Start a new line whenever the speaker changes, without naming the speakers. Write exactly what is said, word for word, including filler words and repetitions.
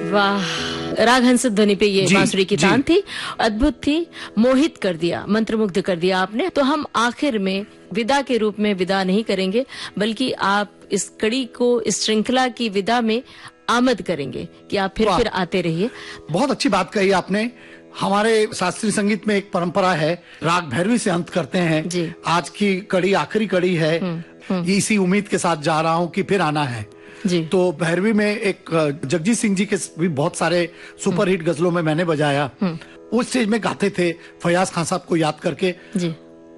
वाह, रागहंस ध्वनि पे ये बांसुरी की तान थी, अद्भुत थी, मोहित कर दिया, मंत्रमुग्ध कर दिया आपने। तो हम आखिर में विदा के रूप में विदा नहीं करेंगे, बल्कि आप इस कड़ी को, इस श्रृंखला की विदा में आमद करेंगे कि आप फिर फिर आते रहिए।
बहुत अच्छी बात कही आपने। हमारे शास्त्रीय संगीत में एक परंपरा है, राग भैरवी से अंत करते हैं जी। आज की कड़ी आखिरी कड़ी है, हुँ, हुँ। इसी उम्मीद के साथ जा रहा हूँ कि फिर आना है जी। तो भैरवी में एक जगजीत सिंह जी के भी बहुत सारे सुपरहिट गजलों में मैंने बजाया। उस स्टेज में गाते थे फयाज खान साहब को याद करके जी।